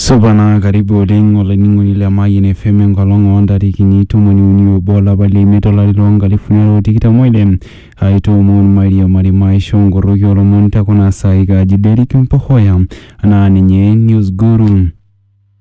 Sobana karibu oleng olainining'oni le Mayian FM enkolong oontarikini 11 olapa leimiet olari loonkalifuni 2024 aitoomon Maria Marima aisho nkoroki olomon tekuna saai kaji Derrick Mpohoya naa ninye News Guru.